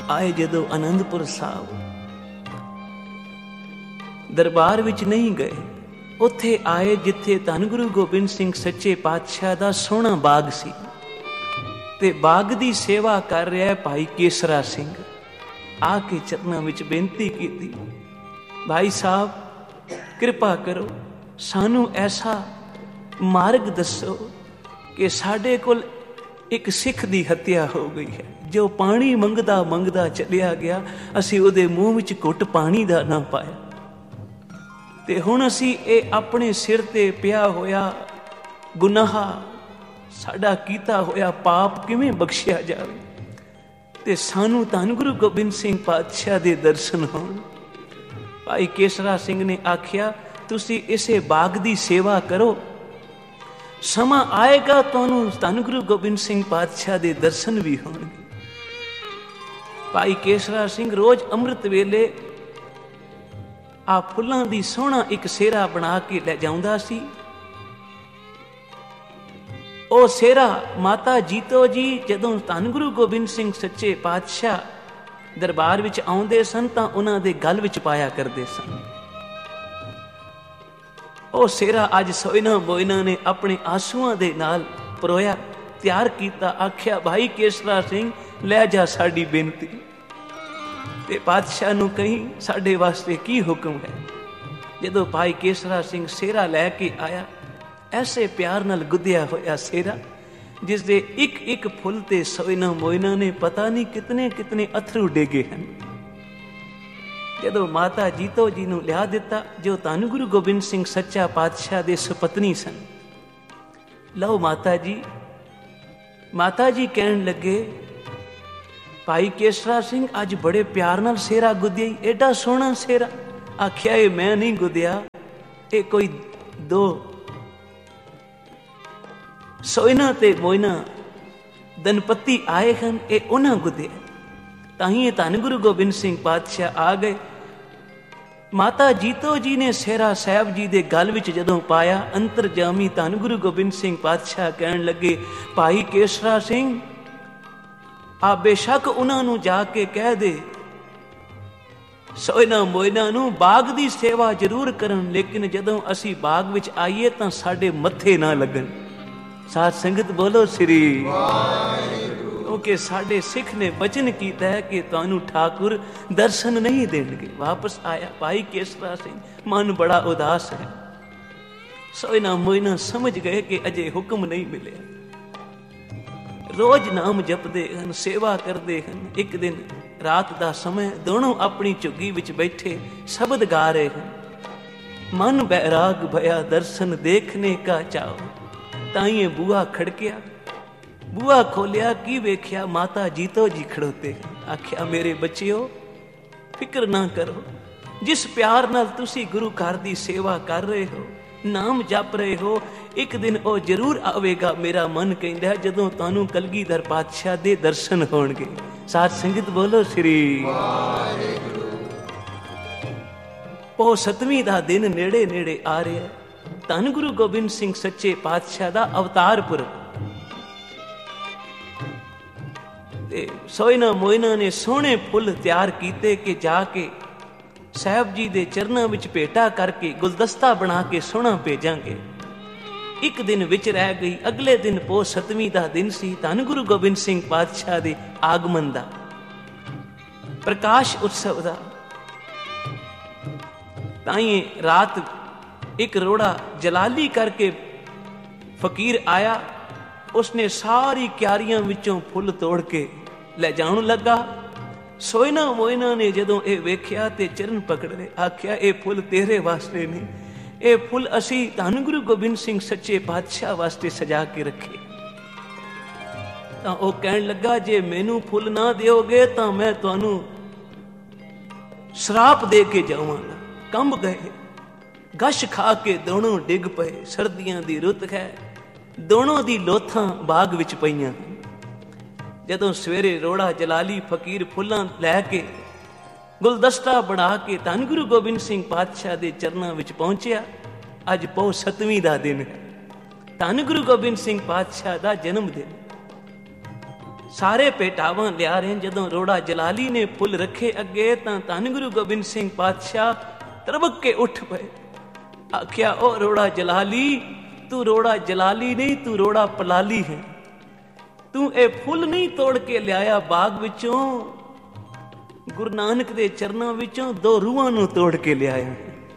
ਆਏ ਜਦੋਂ ਆਨੰਦਪੁਰ ਸਾਹਿਬ, ਦਰਬਾਰ ਵਿੱਚ ਨਹੀਂ ਗਏ, ਉੱਥੇ ਆਏ ਜਿੱਥੇ ਧੰਨ ਗੁਰੂ ਗੋਬਿੰਦ ਸਿੰਘ ਸੱਚੇ ਪਾਤਸ਼ਾਹ ਦਾ ਸੋਹਣਾ ਬਾਗ ਸੀ, ਤੇ ਬਾਗ ਦੀ ਸੇਵਾ ਕਰ ਰਿਹਾ ਭਾਈ ਕੇਸਰਾ ਸਿੰਘ। ਆ ਕੇ ਚਰਨਾਂ ਵਿੱਚ ਬੇਨਤੀ ਕੀਤੀ, ਭਾਈ ਸਾਹਿਬ ਕਿਰਪਾ ਕਰੋ, ਸਾਨੂੰ ਐਸਾ ਮਾਰਗ ਦੱਸੋ ਕਿ ਸਾਡੇ ਕੋਲ ਇੱਕ ਸਿੱਖ ਦੀ ਹੱਤਿਆ ਹੋ ਗਈ ਹੈ, ਜੋ ਪਾਣੀ ਮੰਗਦਾ ਮੰਗਦਾ ਚਲਿਆ ਗਿਆ, ਅਸੀਂ ਉਹਦੇ ਮੂੰਹ ਵਿੱਚ ਘੁੱਟ ਪਾਣੀ ਦਾ ਨਾ ਪਾਇਆ, ਤੇ ਹੁਣ ਅਸੀਂ ਇਹ ਆਪਣੇ ਸਿਰ ਤੇ ਪਿਆ ਹੋਇਆ ਗੁਨਾਹ, ਸਾਡਾ ਕੀਤਾ ਹੋਇਆ ਪਾਪ ਕਿਵੇਂ ਬਖਸ਼ਿਆ ਜਾਵੇ, ਤੇ ਸਾਨੂੰ ਧੰਨ ਗੁਰੂ ਗੋਬਿੰਦ ਸਿੰਘ ਪਾਤਸ਼ਾਹ ਦੇ ਦਰਸ਼ਨ ਹੋਣ। ਭਾਈ ਕੇਸਰਾ ਸਿੰਘ ਨੇ ਆਖਿਆ, ਤੁਸੀਂ ਇਸੇ ਬਾਗ ਦੀ ਸੇਵਾ ਕਰੋ, ਸਮਾਂ ਆਏਗਾ ਤੁਹਾਨੂੰ ਧੰਨ ਗੁਰੂ ਗੋਬਿੰਦ ਸਿੰਘ ਪਾਤਸ਼ਾਹ ਦੇ ਦਰਸ਼ਨ ਵੀ ਹੋਣਗੇ। ਭਾਈ ਕੇਸਰਾ ਸਿੰਘ ਰੋਜ਼ ਅੰਮ੍ਰਿਤ ਵੇਲੇ ਆ ਫੁੱਲਾਂ ਦੀ ਸੋਹਣਾ ਇੱਕ ਸਿਹਰਾ ਬਣਾ ਕੇ ਲੈ ਜਾਂਦਾ ਸੀ। ਉਹ ਸਿਹਰਾ ਮਾਤਾ ਜੀਤੋ ਜੀ ਜਦੋਂ ਧੰਨ ਗੁਰੂ ਗੋਬਿੰਦ ਸਿੰਘ ਸੱਚੇ ਪਾਤਸ਼ਾਹ ਦਰਬਾਰ ਵਿੱਚ ਆਉਂਦੇ ਸਨ ਤਾਂ ਉਹਨਾਂ ਦੇ ਗਲ ਵਿੱਚ ਪਾਇਆ ਕਰਦੇ ਸਨ। ਉਹ ਸਿਹਰਾ ਅੱਜ ਸੋਇਨਾ ਬੋਇਨਾ ਨੇ ਆਪਣੇ ਆਂਸੂਆਂ ਦੇ ਨਾਲ ਪਰੋਇਆ, ਤਿਆਰ ਕੀਤਾ। ਆਖਿਆ, ਭਾਈ ਕੇਸਰਾ ਸਿੰਘ ਲੈ ਜਾ ਸਾਡੀ ਬੇਨਤੀ, ਤੇ ਪਾਤਸ਼ਾਹ ਨੂੰ ਕਹੀਂ ਸਾਡੇ ਵਾਸਤੇ ਕੀ ਹੁਕਮ ਹੈ। ਜਦੋਂ ਭਾਈ ਕੇਸਰਾ ਸਿੰਘ ਸਿਹਰਾ ਲੈ ਕੇ ਆਇਆ, ਐਸੇ ਪਿਆਰ ਨਾਲ ਗੁੱਧਿਆ ਹੋਇਆ ਸਿਹਰਾ, ਜਿਸ ਦੇ ਇੱਕ ਇੱਕ ਫੁੱਲ ਤੇ ਸੋਇਨਾ ਮੋਇਨਾ ਨੇ ਪਤਾ ਨਹੀਂ ਕਿਤਨੇ ਕਿਤਨੇ ਅਥਰੂ ਡੇਗੇ ਹਨ। ਜਦੋਂ ਮਾਤਾ ਜੀਤੋ ਜੀ ਨੂੰ ਲਿਆ ਦਿੱਤਾ, ਜੋ ਧੰਨ ਗੁਰੂ ਗੋਬਿੰਦ ਸਿੰਘ ਸੱਚਾ ਪਾਤਸ਼ਾਹ ਦੇ ਸੁਪਤਨੀ ਸਨ, ਲਓ ਮਾਤਾ ਜੀ। ਮਾਤਾ ਜੀ ਕਹਿਣ ਲੱਗੇ, ਭਾਈ ਕੇਸਰਾ ਸਿੰਘ ਅੱਜ ਬੜੇ ਪਿਆਰ ਨਾਲ ਸਿਹਰਾ ਗੁੱਧਿਆ, ਏਡਾ ਸੋਹਣਾ ਸਿਹਰਾ। ਆਖਿਆ, ਇਹ ਮੈਂ ਨਹੀਂ ਗੁੱਧਿਆ, ਇਹ ਕੋਈ ਦੋ ਸੋਇਨਾ ਤੇ ਮੋਇਨਾ ਦਨਪਤੀ ਆਏ ਹਨ, ਇਹ ਉਹਨਾਂ ਗੁੱਧਿਆ। ਤਾਂ ਹੀ ਇਹ ਧੰਨ ਗੁਰੂ ਗੋਬਿੰਦ ਸਿੰਘ ਪਾਤਸ਼ਾਹ ਆ ਗਏ। ਮਾਤਾ ਜੀਤੋ ਜੀ ਨੇ ਸਿਹਰਾ ਸਾਹਿਬ ਜੀ ਦੇ ਗਲ ਵਿੱਚ ਜਦੋਂ ਪਾਇਆ, ਅੰਤਰਜਾਮੀ ਧੰਨ ਗੁਰੂ ਗੋਬਿੰਦ ਸਿੰਘ ਪਾਤਸ਼ਾਹ ਕਹਿਣ ਲੱਗੇ, ਭਾਈ ਕੇਸਰਾ ਸਿੰਘ ਆ ਬੇਸ਼ੱਕ ਉਹਨਾਂ ਨੂੰ ਜਾ ਕੇ ਕਹਿ ਦੇ, ਸੋਇਨਾ ਮੋਇਨਾ ਨੂੰ ਬਾਗ ਦੀ ਸੇਵਾ ਜ਼ਰੂਰ ਕਰਨ, ਲੇਕਿਨ ਜਦੋਂ ਅਸੀਂ ਬਾਗ ਵਿੱਚ ਆਈਏ ਤਾਂ ਸਾਡੇ ਮੱਥੇ ਨਾ ਲੱਗਣ। ਸਾਧ ਸੰਗਤ ਬੋਲੋ ਸ੍ਰੀ ਵਾਹਿਗੁਰੂ। ਕਿਉਂਕਿ ਸਾਡੇ ਸਿੱਖ ਨੇ ਬਚਨ ਕੀਤਾ ਹੈ ਕਿ ਤੁਹਾਨੂੰ ਠਾਕੁਰ ਦਰਸ਼ਨ ਨਹੀਂ ਦੇਣਗੇ। ਵਾਪਸ ਆਇਆ ਭਾਈ ਕੇਸਰਾ ਸਿੰਘ, ਮਨ ਬੜਾ ਉਦਾਸ ਹੈ। ਸੋਇਨਾ ਮੋਇਨਾ ਸਮਝ ਗਏ ਕਿ ਅਜੇ ਹੁਕਮ ਨਹੀਂ ਮਿਲਿਆ। ਰੋਜ਼ ਨਾਮ ਜਪਦੇ ਹਨ, ਸੇਵਾ ਕਰਦੇ ਹਨ। ਇੱਕ ਦਿਨ ਰਾਤ ਦਾ ਸਮਾਂ, ਦੋਨੋਂ ਆਪਣੀ ਝੁੱਗੀ ਵਿੱਚ ਬੈਠੇ ਸ਼ਬਦ ਗਾ ਰਹੇ ਹਨ। ਮਨ ਬੈਰਾਗ ਭਇਆ ਦਰਸ਼ਨ ਦੇਖਨੇ ਕਾ ਚਾਓ। ਤਾਂ ਹੀ ਇਹ ਬੂਹਾ ਖੜਕਿਆ, ਬੂਹਾ ਖੋਲਿਆ, ਕੀ ਵੇਖਿਆ, ਮਾਤਾ ਜੀਤੋ ਜੀ ਖੜੋਤੇ ਹਨ। ਆਖਿਆ, ਮੇਰੇ ਬੱਚਿਓ ਫਿਕਰ ਨਾ ਕਰੋ, ਜਿਸ ਪਿਆਰ ਨਾਲ ਤੁਸੀਂ ਗੁਰੂ ਘਰ ਦੀ ਸੇਵਾ ਕਰ ਰਹੇ ਹੋ, ਨਾਮ ਜਪ ਰਹੇ ਹੋ, ਇੱਕ ਦਿਨ ਉਹ ਜ਼ਰੂਰ ਆਵੇਗਾ। ਮੇਰਾ ਮਨ ਕਹਿੰਦਾ ਜਦੋਂ ਤੁਹਾਨੂੰ ਕਲਗੀਧਰ ਪਾਤਸ਼ਾਹ ਦੇ ਦਰਸ਼ਨ ਹੋਣਗੇ। ਸਾਧ ਸੰਗਤ ਬੋਲੋ ਸ੍ਰੀ ਵਾਹਿਗੁਰੂ। ਉਹ 7ਵੀਂ ਦਾ ਦਿਨ ਨੇੜੇ ਨੇੜੇ ਆ ਰਿਹਾ। ਧੰਨ ਗੁਰੂ ਗੋਬਿੰਦ ਸਿੰਘ ਸੱਚੇ ਪਾਤਸ਼ਾਹ ਦਾ ਅਵਤਾਰ ਪੁਰਬ, ਤੇ ਸੋਇਨਾ ਮੋਇਨਾ ਨੇ ਸੋਹਣੇ ਫੁੱਲ ਤਿਆਰ ਕੀਤੇ ਕਿ ਜਾ ਕੇ ਸਾਹਿਬ ਜੀ ਦੇ ਚਰਨਾਂ ਵਿੱਚ ਭੇਟਾ ਕਰਕੇ ਗੁਲਦਸਤਾ ਬਣਾ ਕੇ ਸੋਹਣਾ ਭੇਜਾਂਗੇ। ਇੱਕ ਦਿਨ ਵਿੱਚ ਰਹਿ ਗਈ। ਅਗਲੇ ਦਿਨ ਪੋਹ 7ਵੀਂ ਦਾ ਦਿਨ ਸੀ, ਧੰਨ ਗੁਰੂ ਗੋਬਿੰਦ ਸਿੰਘ ਪਾਤਸ਼ਾਹ ਦੇ ਆਗਮਨ ਦਾ, ਪ੍ਰਕਾਸ਼ ਉਤਸਵ ਦਾ। ਤਾਂਈ ਰਾਤ ਇੱਕ ਰੋੜਾ ਜਲਾਲੀ ਕਰਕੇ ਫਕੀਰ ਆਇਆ। ਉਸਨੇ ਸਾਰੀ ਕਿਆਰੀਆਂ ਵਿੱਚੋਂ ਫੁੱਲ ਤੋੜ ਕੇ ਲੈ ਜਾਣ ਲੱਗਾ। ਸੋਇਨਾ ਮੋਇਨਾ ਨੇ ਜਦੋਂ ਇਹ ਵੇਖਿਆ ਤੇ ਚਰਨ ਪਕੜ ਲਏ। ਆਖਿਆ, ਇਹ ਫੁੱਲ ਤੇਰੇ ਵਾਸਤੇ ਨਹੀਂ, ਇਹ ਫੁੱਲ ਅਸੀਂ ਧੰਨ ਗੁਰੂ ਗੋਬਿੰਦ ਸਿੰਘ ਸੱਚੇ ਪਾਤਸ਼ਾਹ ਵਾਸਤੇ ਸਜਾ ਕੇ ਰੱਖੇ। ਤਾਂ ਉਹ ਕਹਿਣ ਲੱਗਾ, ਜੇ ਮੈਨੂੰ ਫੁੱਲ ਨਾ ਦਿਓਗੇ ਤਾਂ ਮੈਂ ਤੁਹਾਨੂੰ ਸ਼ਰਾਪ ਦੇ ਕੇ ਜਾਵਾਂਗਾ। ਕੰਬ ਗਏ, ਗਸ਼ ਖਾ ਕੇ ਦੋਨੋਂ ਡਿੱਗ ਪਏ। ਸਰਦੀਆਂ ਦੀ ਰੁੱਤ ਹੈ, ਦੋਨੋਂ ਦੀ ਲੋਥਾਂ ਬਾਗ ਵਿੱਚ ਪਈਆਂ। ਜਦੋਂ ਸਵੇਰੇ ਰੋੜਾ ਜਲਾਲੀ ਫਕੀਰ ਫੁੱਲਾਂ ਲੈ ਕੇ ਗੁਲਦਸਤਾ ਬਣਾ ਕੇ ਧੰਨ ਗੁਰੂ ਗੋਬਿੰਦ ਸਿੰਘ ਪਾਤਸ਼ਾਹ ਦੇ ਚਰਨਾਂ ਵਿੱਚ ਪਹੁੰਚਿਆ। ਅੱਜ ਪੋਹ 7ਵੀਂ ਦਾ ਦਿਨ ਹੈ, ਧੰਨ ਗੁਰੂ ਗੋਬਿੰਦ ਸਿੰਘ ਪਾਤਸ਼ਾਹ ਦਾ ਜਨਮ ਦਿਨ। ਸਾਰੇ ਭੇਟਾਵਾਂ ਲਿਆ ਰਹੇ। ਜਦੋਂ ਰੋੜਾ ਜਲਾਲੀ ਨੇ ਫੁੱਲ ਰੱਖੇ ਅੱਗੇ ਤਾਂ ਧੰਨ ਗੁਰੂ ਗੋਬਿੰਦ ਸਿੰਘ ਪਾਤਸ਼ਾਹ ਤਰਬਕ ਕੇ ਉੱਠ ਪਏ। ਆਖਿਆ, ਉਹ ਰੋੜਾ ਜਲਾਲੀ, ਤੂੰ ਰੋੜਾ ਜਲਾਲੀ ਨਹੀਂ, ਤੂੰ ਰੋੜਾ ਪਲਾਲੀ ਹੈ। ਤੂੰ ਇਹ ਫੁੱਲ ਨਹੀਂ ਤੋੜ ਕੇ ਲਿਆਇਆ ਬਾਗ ਵਿੱਚੋਂ, ਗੁਰੂ ਨਾਨਕ ਦੇ ਚਰਨਾਂ ਵਿੱਚੋਂ ਦੋ ਰੂਹਾਂ ਨੂੰ ਤੋੜ ਕੇ ਲਿਆਇਆ।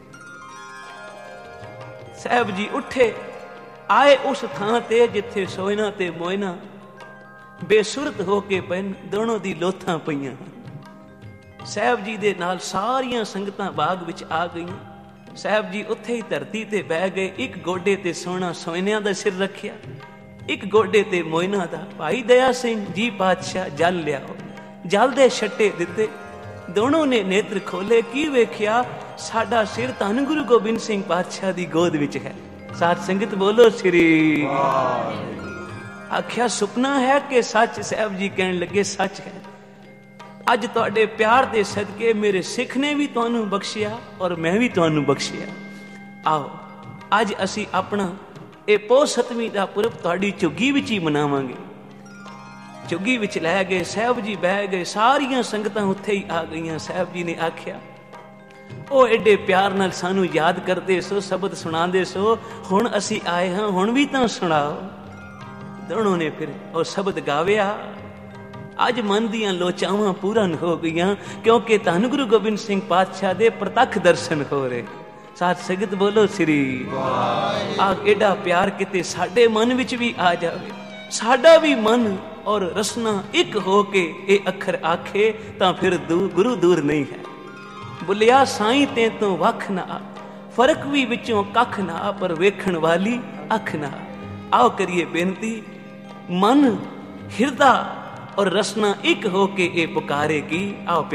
ਸਾਹਿਬ ਜੀ ਉੱਠੇ, ਆਏ ਉਸ ਥਾਂ ਤੇ ਜਿੱਥੇ ਸੋਇਨਾ ਤੇ ਮੋਇਨਾ ਬੇਸੁਰਤ ਹੋ ਕੇ ਪੈਨ ਦੋਨੋਂ ਦੀ ਲੋਥਾਂ ਪਈਆਂ। ਸਾਹਿਬ ਜੀ ਦੇ ਨਾਲ ਸਾਰੀਆਂ ਸੰਗਤਾਂ ਬਾਗ ਵਿੱਚ ਆ ਗਈਆਂ। ਸਾਹਿਬ ਜੀ ਉੱਥੇ ਹੀ ਧਰਤੀ ਤੇ ਬਹਿ ਗਏ। ਇੱਕ ਗੋਡੇ ਤੇ ਸੋਹਣਾ ਸੋਇਨਿਆਂ ਦਾ ਸਿਰ ਰੱਖਿਆ, ਇੱਕ ਗੋਡੇ ਤੇ ਮੋਇਨਾ ਦਾ। ਭਾਈ ਦਇਆ ਸਿੰਘ ਜੀ ਪਾਤਸ਼ਾਹ ਜਲ ਲਿਆਓ। ਜਲ ਦੇ ਛੱਟੇ ਦਿੱਤੇ। ਦੋਨੋਂ ਨੇ ਨੇਤਰ ਖੋਲੇ। ਕੀ ਵੇਖਿਆ? ਸਾਡਾ ਸਿਰ ਧੰਨ ਗੁਰੂ ਗੋਬਿੰਦ ਸਿੰਘ ਪਾਤਸ਼ਾਹ ਦੀ ਗੋਦ ਵਿੱਚ ਹੈ। ਸਾਧ ਸੰਗਤ ਬੋਲੋ ਸ੍ਰੀ। ਆਖਿਆ, ਸੁਪਨਾ ਹੈ ਕਿ ਸੱਚ? ਸਾਹਿਬ ਜੀ ਕਹਿਣ ਲੱਗੇ, ਸੱਚ ਹੈ। ਅੱਜ ਤੁਹਾਡੇ ਪਿਆਰ ਦੇ ਸਦਕੇ ਮੇਰੇ ਸਿੱਖ ਨੇ ਵੀ ਤੁਹਾਨੂੰ ਬਖਸ਼ਿਆ ਔਰ ਮੈਂ ਵੀ ਤੁਹਾਨੂੰ ਬਖਸ਼ਿਆ। ਆਓ ਅੱਜ ਅਸੀਂ ਆਪਣਾ ਇਹ ਪੋਹ ਸਤਵੀਂ ਦਾ ਪੁਰਬ ਤੁਹਾਡੀ ਝੁੱਗੀ ਵਿੱਚ ਹੀ ਮਨਾਵਾਂਗੇ। ਝੁੱਗੀ ਵਿੱਚ ਲੈ ਗਏ। ਸਾਹਿਬ ਜੀ ਬਹਿ ਗਏ। ਸਾਰੀਆਂ ਸੰਗਤਾਂ ਉੱਥੇ ਹੀ ਆ ਗਈਆਂ। ਸਾਹਿਬ ਜੀ ਨੇ ਆਖਿਆ, ਉਹ ਐਡੇ ਪਿਆਰ ਨਾਲ ਸਾਨੂੰ ਯਾਦ ਕਰਦੇ ਸੋ, ਸ਼ਬਦ ਸੁਣਾਉਂਦੇ ਸੋ, ਹੁਣ ਅਸੀਂ ਆਏ ਹਾਂ, ਹੁਣ ਵੀ ਤਾਂ ਸੁਣਾਓ। ਦੋਨੋਂ ਨੇ ਫਿਰ ਉਹ ਸ਼ਬਦ ਗਾਵਿਆ। ਅੱਜ ਮਨ ਦੀਆਂ ਲੋਚਾਵਾਂ ਪੂਰਨ ਹੋ ਗਈਆਂ, ਕਿਉਂਕਿ ਧੰਨ ਗੁਰੂ ਗੋਬਿੰਦ ਸਿੰਘ ਪਾਤਸ਼ਾਹ ਦੇ ਪ੍ਰਤੱਖ ਦਰਸ਼ਨ ਹੋ ਰਹੇ। ਸਾਧ ਸੰਗਤ ਬੋਲੋ ਸ੍ਰੀ। ਆ ਐਡਾ ਪਿਆਰ ਕਿਤੇ ਸਾਡੇ ਮਨ ਵਿੱਚ ਵੀ ਆ ਜਾਵੇ। ਸਾਡਾ ਵੀ ਮਨ ਔਰ ਰਸਨਾ ਇੱਕ ਹੋ ਕੇ ਇਹ ਅੱਖਰ ਆਖੇ ਤਾਂ ਫਿਰ ਗੁਰੂ ਦੂਰ ਨਹੀਂ ਹੈ। ਬੁਲਿਆ ਸਾਈਂ ਤੇ ਤੋਂ ਵੱਖ ਨਾ, ਫਰਕ ਵੀ ਵਿੱਚੋਂ ਕੱਖ ਨਾ, ਪਰ ਵੇਖਣ ਵਾਲੀ ਅੱਖ ਨਾ। ਆਓ ਕਰੀਏ ਬੇਨਤੀ, ਮਨ ਹਿਰਦਾ ਔਰ ਰਸਨਾ ਇੱਕ ਹੋ ਕੇ ਇਹ ਪੁਕਾਰੇ ਕੀ। ਆਓ